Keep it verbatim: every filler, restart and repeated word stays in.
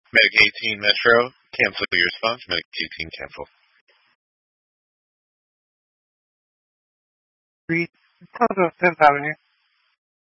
Medic eighteen Metro, cancel your response. Medic eighteen, cancel. Three, tenth Avenue.